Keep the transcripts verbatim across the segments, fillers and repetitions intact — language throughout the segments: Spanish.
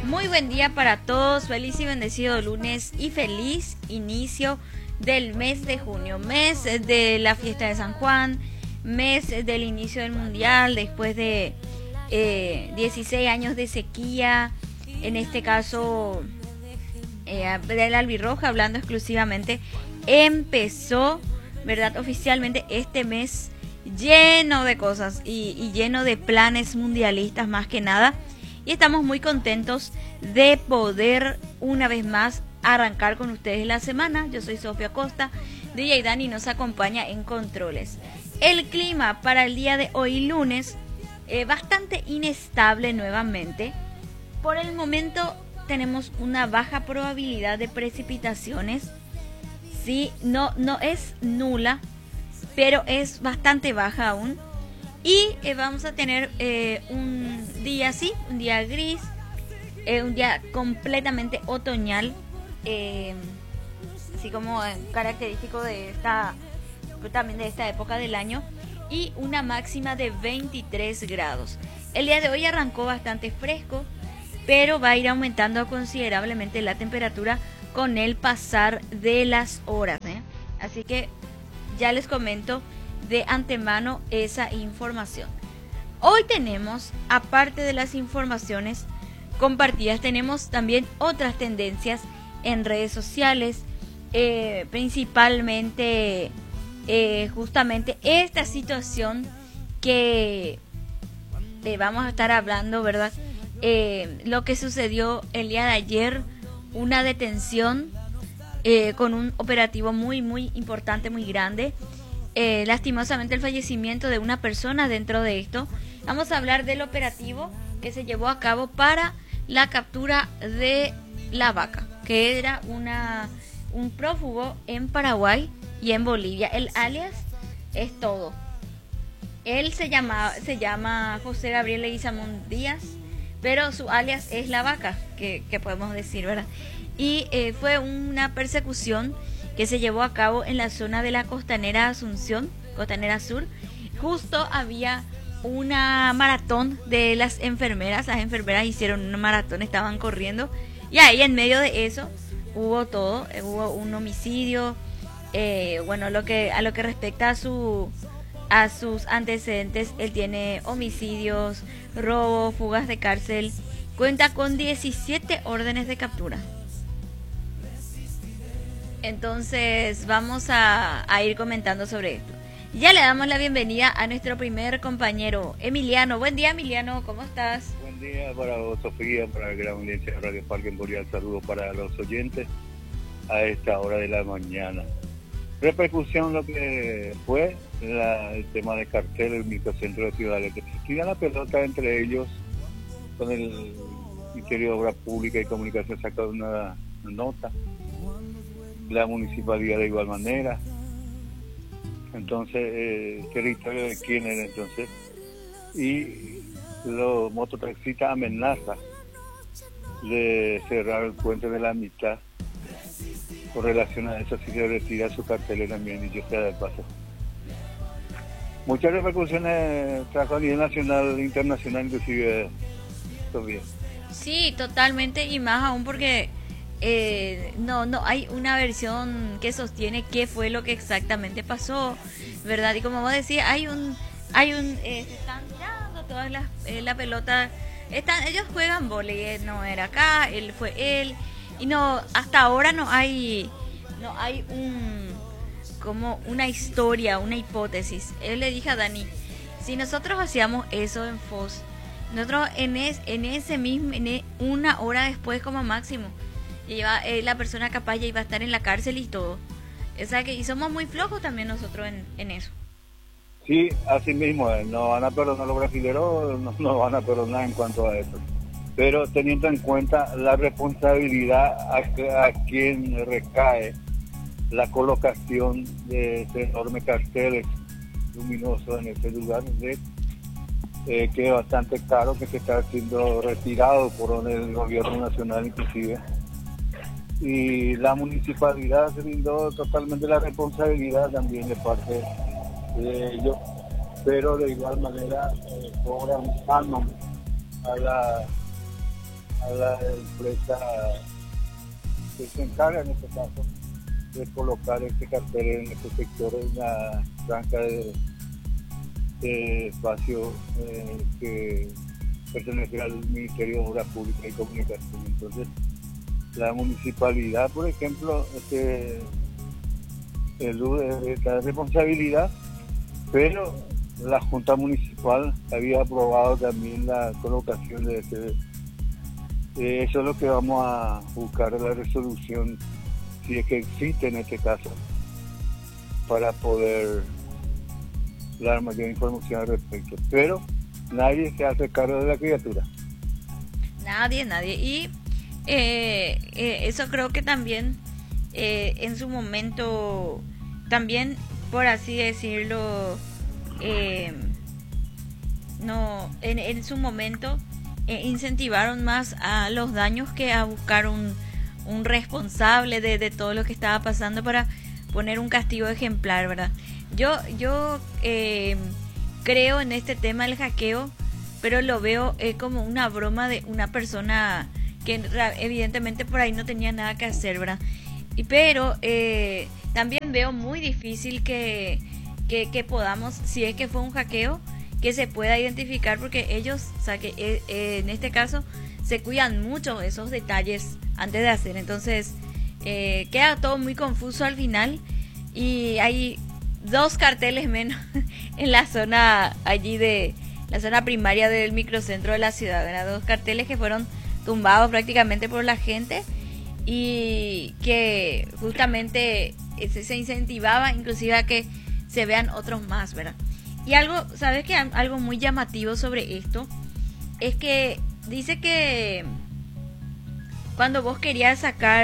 Muy buen día para todos, feliz y bendecido lunes y feliz inicio del mes de junio, mes de la fiesta de San Juan, mes del inicio del mundial después de eh, dieciséis años de sequía, en este caso eh, del albirroja, hablando exclusivamente, empezó, ¿verdad?, oficialmente este mes lleno de cosas y, y lleno de planes mundialistas más que nada. Y estamos muy contentos de poder una vez más arrancar con ustedes la semana. Yo soy Sofía Costa, D J Dani nos acompaña en controles. El clima para el día de hoy lunes, eh, bastante inestable nuevamente. Por el momento tenemos una baja probabilidad de precipitaciones. Sí, no, no es nula, pero es bastante baja aún. Y eh, vamos a tener eh, un día así, un día gris, eh, un día completamente otoñal, eh, así como eh, característico de esta, también de esta época del año, y una máxima de veintitrés grados. El día de hoy arrancó bastante fresco, pero va a ir aumentando considerablemente la temperatura con el pasar de las horas, ¿eh? Así que ya les comento de antemano esa información. Hoy tenemos, aparte de las informaciones compartidas, tenemos también otras tendencias en redes sociales, eh, principalmente eh, justamente esta situación que eh, vamos a estar hablando, ¿verdad? Eh, lo que sucedió el día de ayer, una detención eh, con un operativo muy muy importante, muy grande. Eh, lastimosamente el fallecimiento de una persona dentro de esto. Vamos a hablar del operativo que se llevó a cabo para la captura de la vaca, que era una un prófugo en Paraguay y en Bolivia. El alias es todo. Él se llama, se llama José Gabriel Leguizamón Díaz, pero su alias es la vaca, que, que podemos decir, ¿verdad? Y eh, fue una persecución que se llevó a cabo en la zona de la Costanera Asunción, Costanera Sur. Justo había una maratón de las enfermeras, las enfermeras hicieron una maratón, estaban corriendo, y ahí en medio de eso hubo todo, hubo un homicidio, eh, bueno, lo que a lo que respecta a su a sus antecedentes, él tiene homicidios, robo, fugas de cárcel, cuenta con diecisiete órdenes de captura. Entonces vamos a, a ir comentando sobre esto. Ya le damos la bienvenida a nuestro primer compañero, Emiliano. Buen día, Emiliano, ¿cómo estás? Buen día para vos, Sofía, para el gran audiencia de Radio Parque. Un cordial saludo para los oyentes a esta hora de la mañana. Repercusión lo que fue la, el tema de cartel del microcentro de Ciudades, que se tira la pelota entre ellos, con el Ministerio de Obras Públicas y Comunicación sacó una nota, la municipalidad de igual manera. Entonces, eh, territorio de quién era entonces, y los mototaxistas amenazan de cerrar el puente de la mitad con relación a eso, si se retira su cartelera también, y yo sea de paso. Muchas repercusiones trajo a nivel nacional e internacional, inclusive todavía. Sí, totalmente, y más aún porque Eh, no, no hay una versión que sostiene qué fue lo que exactamente pasó, ¿verdad? Y como vos decís, hay un, hay un, eh, se están tirando todas las, eh, la pelota, están, ellos juegan vóley, eh, no era acá, él fue él, y no, hasta ahora no hay, no hay un, como una historia, una hipótesis. Él le dije a Dani, si nosotros hacíamos eso en Foz, nosotros en, es, en ese mismo, en e, una hora después como máximo, Iba, eh, la persona capaz ya iba a estar en la cárcel y todo. O sea que, y somos muy flojos también nosotros en, en eso. Sí, así mismo, eh, no van a perdonar los brasileños, no, no van a perdonar en cuanto a eso. Pero teniendo en cuenta la responsabilidad a, a quien recae la colocación de ese enorme cartel luminoso en ese lugar, de, eh, que es bastante caro, que se está siendo retirado por el gobierno nacional inclusive. Y la municipalidad se brindó totalmente la responsabilidad también de parte de ellos, pero de igual manera eh, cobran canon a la a la empresa que se encarga en este caso de colocar este cartel en este sector, en la franja de, de espacio eh, que pertenece al Ministerio de Obras Públicas y Comunicación. Entonces, la municipalidad, por ejemplo, este, elude esta responsabilidad, pero la Junta Municipal había aprobado también la colocación de este. Eh, eso es lo que vamos a buscar en la resolución, si es que existe en este caso, para poder dar mayor información al respecto. Pero nadie se hace cargo de la criatura. Nadie, nadie. Y eh, eh, eso creo que también eh, en su momento, también por así decirlo, eh, no, en, en su momento eh, incentivaron más a los daños que a buscar un, un responsable de, de todo lo que estaba pasando para poner un castigo ejemplar, ¿verdad? Yo, yo eh, creo en este tema del hackeo, pero lo veo eh, como una broma de una persona que evidentemente por ahí no tenía nada que hacer, ¿verdad? Y, pero eh, también veo muy difícil que, que, que podamos, si es que fue un hackeo, que se pueda identificar, porque ellos, o sea, que eh, eh, en este caso se cuidan mucho esos detalles antes de hacer. Entonces eh, queda todo muy confuso al final y hay dos carteles menos en la zona allí de la zona primaria del microcentro de la ciudad, ¿verdad? Dos carteles que fueron tumbados prácticamente por la gente y que justamente se, se incentivaba inclusive a que se vean otros más, ¿verdad? Y algo, ¿sabes qué? Algo muy llamativo sobre esto es que dice que cuando vos querías sacar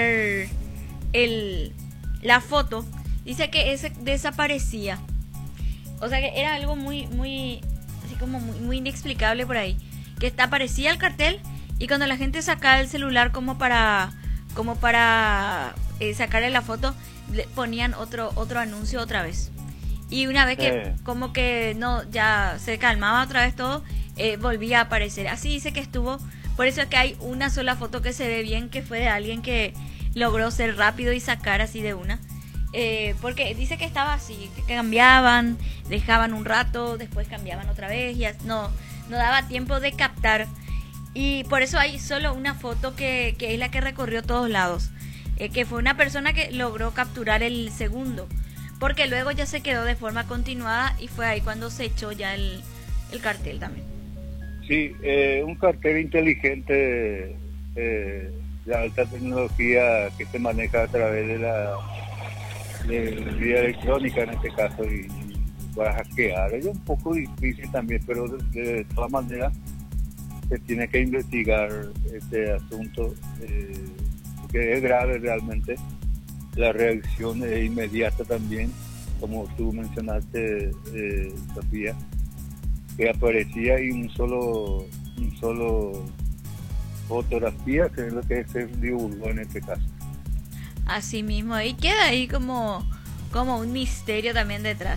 el, la foto, dice que ese desaparecía. O sea que era algo muy, muy, así como muy, muy inexplicable por ahí. Que aparecía el cartel y cuando la gente sacaba el celular como para, como para eh, sacarle la foto, le ponían otro, otro anuncio otra vez. Y una vez que eh. como que no ya se calmaba otra vez todo, eh, volvía a aparecer. Así dice que estuvo. Por eso es que hay una sola foto que se ve bien, que fue de alguien que logró ser rápido y sacar así de una. Eh, porque dice que estaba así, que cambiaban, dejaban un rato, después cambiaban otra vez, y no, no daba tiempo de captar. Y por eso hay solo una foto que, que es la que recorrió todos lados, eh, que fue una persona que logró capturar el segundo, porque luego ya se quedó de forma continuada y fue ahí cuando se echó ya el, el cartel también. Sí, eh, un cartel inteligente eh, de alta tecnología que se maneja a través de la de vía electrónica en este caso, y, y para hackear es un poco difícil también, pero de, de todas maneras se tiene que investigar este asunto, eh, que es grave realmente. La reacción es inmediata también, como tú mencionaste, eh, Sofía, que aparecía y un solo un solo fotografía, que es lo que se divulgó en este caso. Así mismo, y queda ahí como, como un misterio también detrás.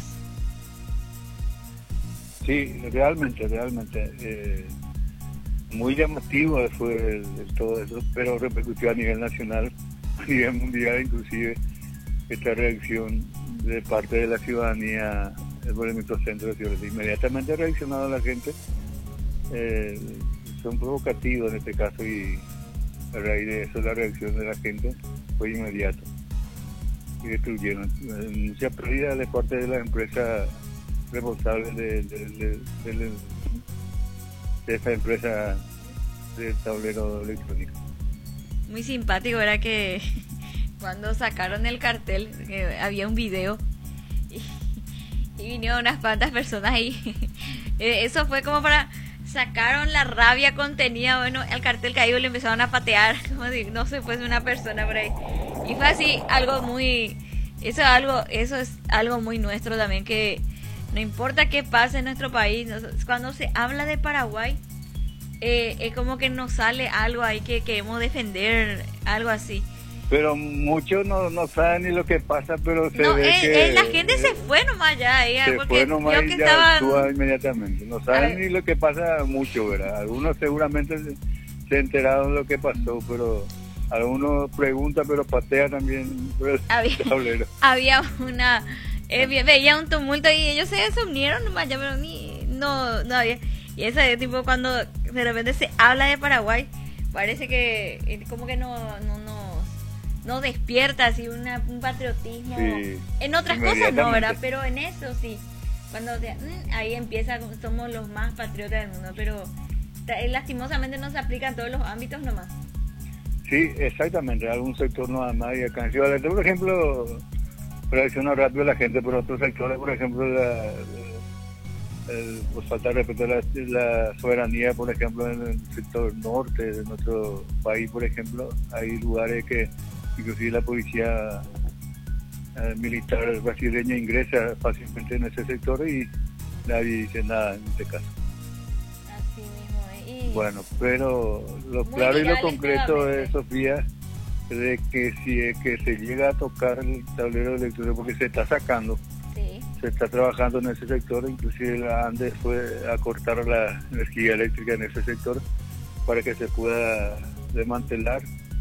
Sí, realmente, realmente. Eh, muy llamativo fue el, el, todo eso, pero repercutió a nivel nacional, a nivel mundial inclusive, esta reacción de parte de la ciudadanía por el microcentro de Ciudad. Inmediatamente ha reaccionado la gente, eh, son provocativos en este caso, y a raíz de eso la reacción de la gente fue inmediata y destruyeron mucha pérdida de parte de las empresas responsables de, de, de, de, de, de esta empresa del tablero electrónico. Muy simpático era que cuando sacaron el cartel, que había un video y, y vinieron unas cuantas personas ahí. Eso fue como para... Sacaron la rabia contenida, bueno, al cartel caído le empezaron a patear, como si no se fuese una persona por ahí. Y fue así, algo muy... Eso es algo, eso es algo muy nuestro también, que no importa qué pase en nuestro país, cuando se habla de Paraguay, eh, es como que nos sale algo ahí que queremos defender, algo así. Pero muchos no, no saben ni lo que pasa, pero se no, ve eh, que... Eh, la gente eh, se fue nomás ya, eh, se porque fue nomás yo y que ya estaban... actúa inmediatamente. No saben ni lo que pasa mucho, ¿verdad? Algunos seguramente se enteraron lo que pasó, pero algunos preguntan, pero patea también por el había, tablero. Había una, eh, veía un tumulto y ellos se desunieron nomás, ya, pero ni, no, no había. Y ese tipo cuando de repente se habla de Paraguay, parece que eh, como que no, no, no, no despierta así una, un patriotismo. Sí, en otras cosas no, ¿verdad? Pero en eso sí. Cuando te, ahí empieza, somos los más patriotas del mundo, pero lastimosamente no se aplica en todos los ámbitos nomás. Sí, exactamente, algún sector no más. Y acá en Ciudad del Este, por ejemplo, reacciona rápido la gente, pero otros sectores, por ejemplo, la, el, pues falta de respeto a la, la soberanía, por ejemplo, en el sector norte de nuestro país, por ejemplo, hay lugares que inclusive la policía eh, militar brasileña ingresa fácilmente en ese sector y nadie dice nada en este caso. Así mismo, ¿eh? Y bueno, pero lo claro y lo concreto es, Sofía, de que si es que se llega a tocar el tablero electrónico, porque se está sacando, sí, se está trabajando en ese sector, inclusive la ANDE fue a cortar la energía eléctrica en ese sector para que se pueda desmantelar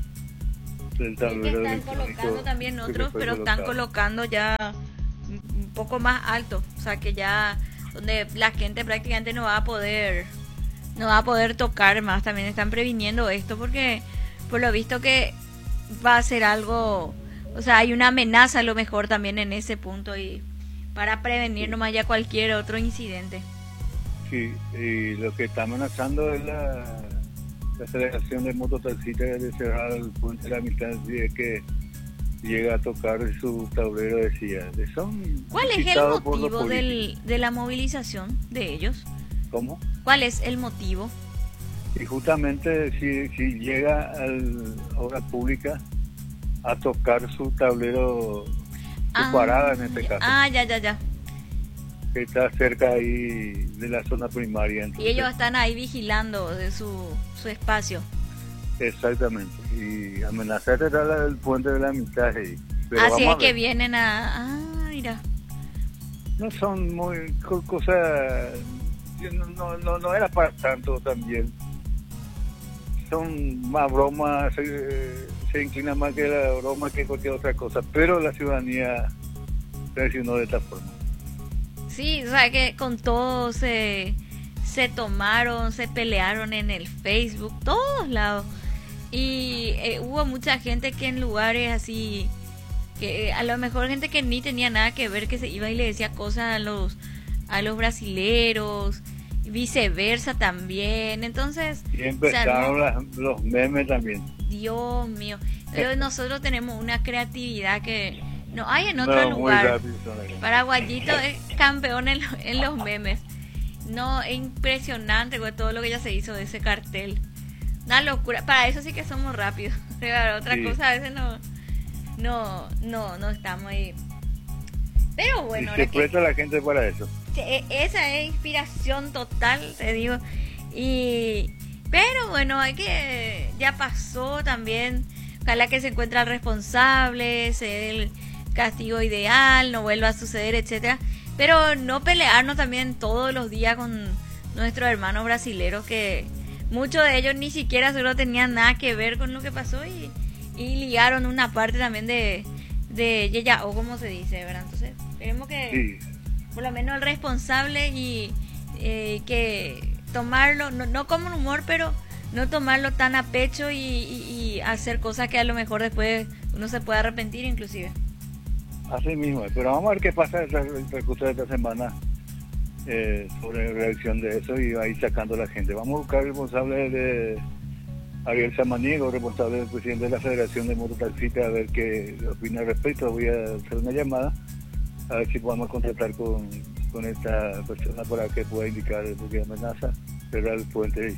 el tablero que están electrónico. Colocando también otros, pero están colocando ya un poco más alto, o sea que ya donde la gente prácticamente no va a poder no va a poder tocar más. También están previniendo esto porque por lo visto que va a ser algo, o sea, hay una amenaza a lo mejor también en ese punto y para prevenir nomás ya cualquier otro incidente. Sí, y lo que está amenazando es la, la Federación de Mototaxistas de cerrar el puente de la mitad de que llega a tocar su tablero, decía. Son ¿Cuál es el motivo del, de la movilización de ellos? ¿Cómo? ¿Cuál es el motivo? Y justamente si, si llega a la obra pública a tocar su tablero, su ah, parada en este caso. Ah, ya, ya, ya. Que está cerca ahí de la zona primaria. Entonces, y ellos están ahí vigilando de su, su espacio. Exactamente. Y amenazar era el puente de la mitad. Y, pero así es que vienen a... Ah, mira. No son muy cosas... No, no, no era para tanto también. Son más bromas, se, se inclina más que la broma que cualquier otra cosa, pero la ciudadanía reaccionó de esta forma. Sí, o sea que con todo se, se tomaron, se pelearon en el Facebook, todos lados. Y eh, hubo mucha gente que en lugares así, que a lo mejor gente que ni tenía nada que ver, que se iba y le decía cosas a los a los brasileros, viceversa también. Entonces y empezaron o sea, no, las, los memes también. Dios mío, pero nosotros tenemos una creatividad que no hay en otro no, lugar. Paraguayito es campeón en, en los memes. No, es impresionante con todo lo que ya se hizo de ese cartel. Una locura. Para eso sí que somos rápidos. Pero otra sí. cosa a veces no no no no estamos ahí. Pero bueno, y se presta la gente para eso. Esa es inspiración total, te digo. Y pero bueno, hay que ya pasó también. Ojalá que se encuentre el responsable, sea el castigo ideal, no vuelva a suceder, etcétera. Pero no pelearnos también todos los días con nuestros hermanos brasileros, que muchos de ellos ni siquiera solo tenían nada que ver con lo que pasó y, y ligaron una parte también de de Yeya, o como se dice, ¿verdad? Entonces, esperemos que sí. Por lo menos el responsable y eh, que tomarlo, no, no como un humor, pero no tomarlo tan a pecho y, y, y hacer cosas que a lo mejor después uno se puede arrepentir inclusive. Así mismo, pero vamos a ver qué pasa el transcurso de esta semana eh, sobre la reacción de eso y va a ir sacando a la gente. Vamos a buscar el responsable de Ariel Samaniego, responsable del presidente de la Federación de Mototaxistas, a ver qué opina al respecto. Voy a hacer una llamada a ver si podemos contactar con, con esta persona para que pueda indicar qué amenaza cerrar el puente.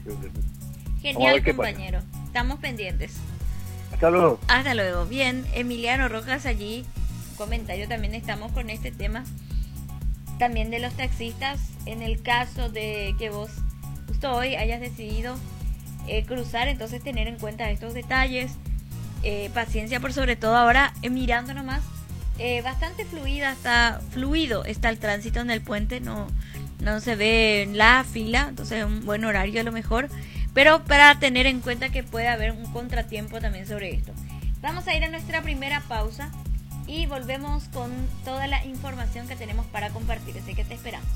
Genial, compañero. Estamos pendientes. Hasta luego. Hasta luego. Bien, Emiliano Rojas allí, comentario también estamos con este tema también de los taxistas. En el caso de que vos justo hoy hayas decidido eh, cruzar, entonces tener en cuenta estos detalles, eh, paciencia por sobre todo ahora, eh, mirando nomás, eh, bastante fluida está, fluido está el tránsito en el puente, no, no se ve la fila, entonces es un buen horario a lo mejor pero para tener en cuenta que puede haber un contratiempo también sobre esto. Vamos a ir a nuestra primera pausa y volvemos con toda la información que tenemos para compartir, así que te esperamos.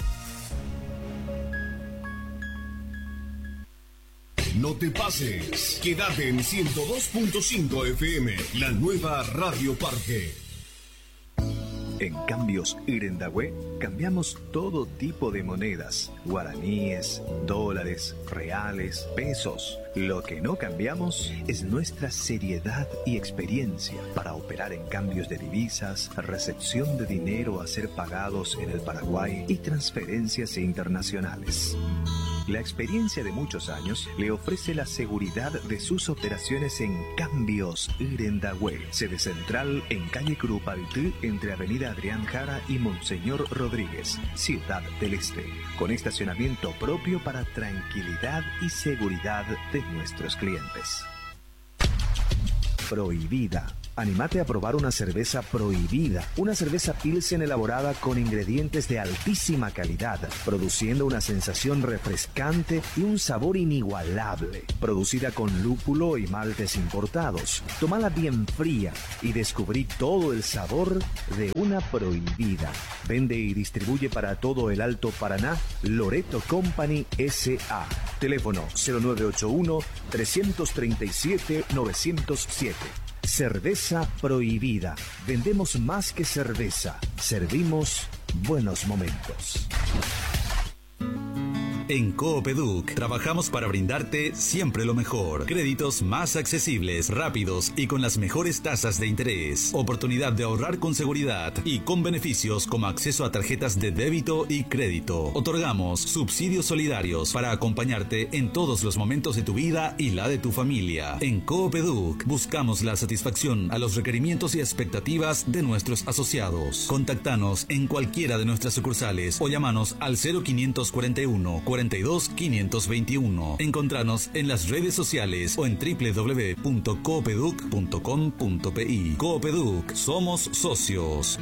No te pases, quédate en ciento dos punto cinco F M, la nueva Radio Parque. En Cambios Irendahue cambiamos todo tipo de monedas, guaraníes, dólares, reales, pesos. Lo que no cambiamos es nuestra seriedad y experiencia para operar en cambios de divisas, recepción de dinero a ser pagados en el Paraguay y transferencias internacionales. La experiencia de muchos años le ofrece la seguridad de sus operaciones en Cambios Irendahue, sede central en calle Curupaytí, entre avenida Adrián Jara y Monseñor Rodríguez, Ciudad del Este, con estacionamiento propio para tranquilidad y seguridad de nuestros clientes. Prohibida. Anímate a probar una cerveza Prohibida, una cerveza Pilsen elaborada con ingredientes de altísima calidad, produciendo una sensación refrescante y un sabor inigualable. Producida con lúpulo y maltes importados. Tómala bien fría y descubrí todo el sabor de una Prohibida. Vende y distribuye para todo el Alto Paraná Loreto Company S A. Teléfono cero nueve ocho uno, tres tres siete, nueve cero siete. Cerveza Prohibida. Vendemos más que cerveza. Servimos buenos momentos. En Coopeduc trabajamos para brindarte siempre lo mejor. Créditos más accesibles, rápidos y con las mejores tasas de interés. Oportunidad de ahorrar con seguridad y con beneficios como acceso a tarjetas de débito y crédito. Otorgamos subsidios solidarios para acompañarte en todos los momentos de tu vida y la de tu familia. En Coopeduc buscamos la satisfacción a los requerimientos y expectativas de nuestros asociados. Contactanos en cualquiera de nuestras sucursales o llámanos al cero quinientos cuarenta y uno, cuarenta y dos, quinientos veintiuno. Encontranos en las redes sociales o en doble u doble u doble u punto coopeduc punto com punto pi. Coopeduc, somos socios.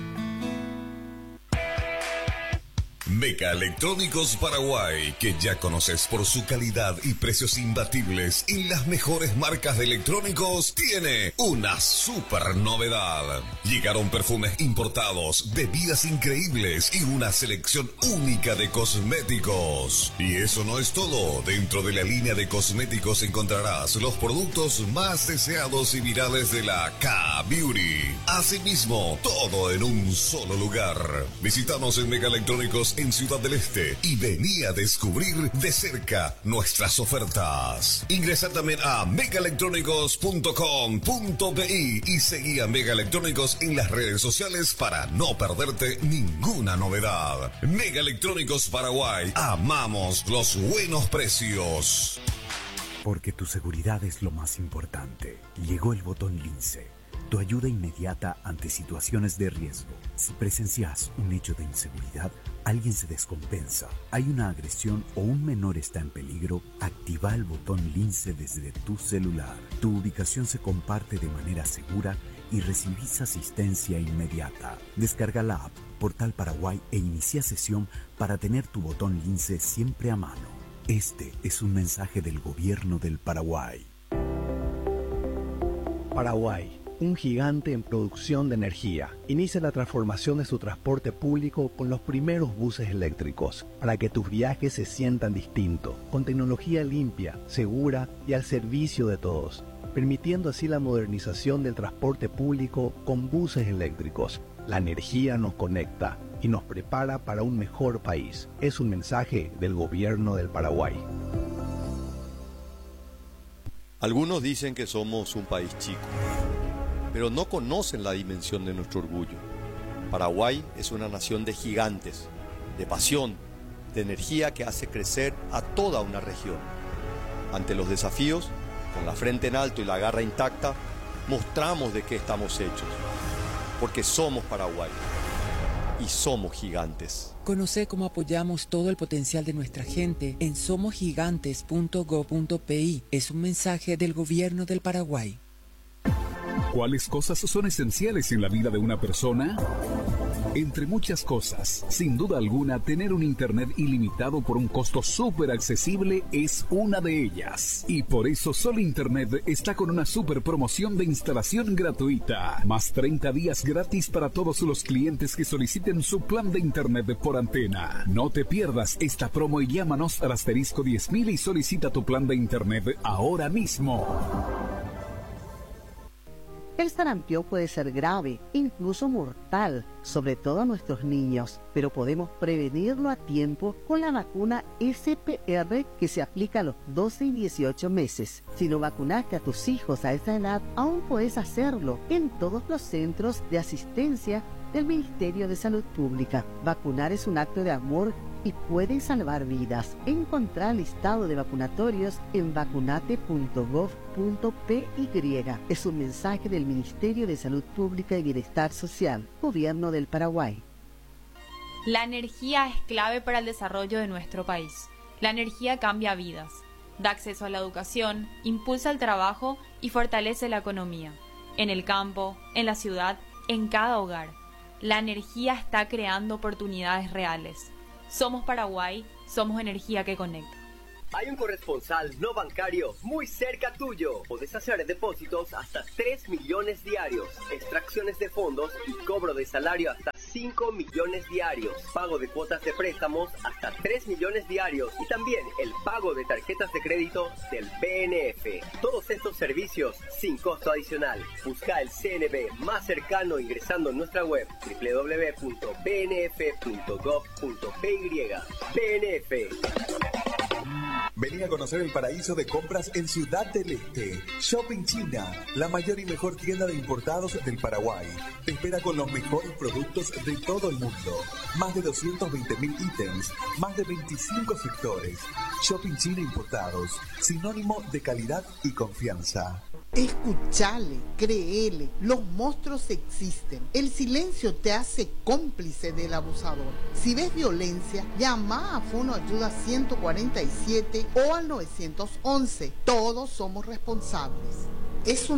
Meca Electrónicos Paraguay, que ya conoces por su calidad y precios imbatibles y las mejores marcas de electrónicos, tiene una super novedad. Llegaron perfumes importados, bebidas increíbles y una selección única de cosméticos. Y eso no es todo. Dentro de la línea de cosméticos encontrarás los productos más deseados y virales de la K-Beauty. Asimismo, todo en un solo lugar. Visítanos en Meca Electrónicos en Ciudad del Este y vení a descubrir de cerca nuestras ofertas. Ingresa también a mega electrónicos punto com punto pi y seguí a Mega Electrónicos en las redes sociales para no perderte ninguna novedad. Mega Electrónicos Paraguay, amamos los buenos precios. Porque tu seguridad es lo más importante. Llegó el botón Lince, tu ayuda inmediata ante situaciones de riesgo. Si presencias un hecho de inseguridad, alguien se descompensa, hay una agresión o un menor está en peligro, activa el botón Lince desde tu celular. Tu ubicación se comparte de manera segura y recibís asistencia inmediata. Descarga la app Portal Paraguay e inicia sesión para tener tu botón Lince siempre a mano. Este es un mensaje del Gobierno del Paraguay. Paraguay, un gigante en producción de energía, inicia la transformación de su transporte público con los primeros buses eléctricos, para que tus viajes se sientan distintos, con tecnología limpia, segura y al servicio de todos, permitiendo así la modernización del transporte público con buses eléctricos. La energía nos conecta y nos prepara para un mejor país. Es un mensaje del Gobierno del Paraguay. Algunos dicen que somos un país chico, pero no conocen la dimensión de nuestro orgullo. Paraguay es una nación de gigantes, de pasión, de energía que hace crecer a toda una región. Ante los desafíos, con la frente en alto y la garra intacta, mostramos de qué estamos hechos, porque somos Paraguay y somos gigantes. Conoce cómo apoyamos todo el potencial de nuestra gente en somos gigantes punto gob punto pi. Es un mensaje del Gobierno del Paraguay. ¿Cuáles cosas son esenciales en la vida de una persona? Entre muchas cosas, sin duda alguna, tener un internet ilimitado por un costo súper accesible es una de ellas. Y por eso Sol Internet está con una super promoción de instalación gratuita. Más treinta días gratis para todos los clientes que soliciten su plan de internet por antena. No te pierdas esta promo y llámanos al asterisco diez mil y solicita tu plan de internet ahora mismo. El sarampión puede ser grave, incluso mortal, sobre todo a nuestros niños, pero podemos prevenirlo a tiempo con la vacuna S P R que se aplica a los doce y dieciocho meses. Si no vacunaste a tus hijos a esa edad, aún puedes hacerlo en todos los centros de asistencia del Ministerio de Salud Pública. Vacunar es un acto de amor y puede salvar vidas. Encontrar el listado de vacunatorios en vacunate punto gov punto pe y. Es un mensaje del Ministerio de Salud Pública y Bienestar Social, Gobierno del Paraguay. La energía es clave para el desarrollo de nuestro país. La energía cambia vidas, da acceso a la educación, impulsa el trabajo y fortalece la economía. En el campo, en la ciudad, en cada hogar. La energía está creando oportunidades reales. Somos Paraguay, somos energía que conecta. Hay un corresponsal no bancario muy cerca tuyo. Podés hacer depósitos hasta tres millones diarios, extracciones de fondos y cobro de salario hasta cinco millones diarios, pago de cuotas de préstamos hasta tres millones diarios y también el pago de tarjetas de crédito del B N F. Todos estos servicios sin costo adicional. Busca el C N B más cercano ingresando en nuestra web doble u doble u doble u punto b n f punto gov punto pe y. B N F. Vení a conocer el paraíso de compras en Ciudad del Este. Shopping China, la mayor y mejor tienda de importados del Paraguay. Te espera con los mejores productos de todo el mundo. Más de doscientos veinte mil ítems, más de veinticinco sectores. Shopping China Importados, sinónimo de calidad y confianza. Escuchale, créele, los monstruos existen. El silencio te hace cómplice del abusador. Si ves violencia, llama a Fono Ayuda ciento cuarenta y siete o al nueve once. Todos somos responsables. Es un